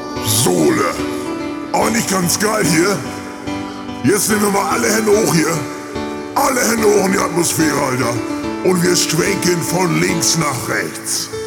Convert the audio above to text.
Sohle. Aber nicht ganz geil hier. Jetzt nehmen wir mal alle Hände hoch hier. Alle Hände hoch in die Atmosphäre, Alter. Und wir schwenken von links nach rechts.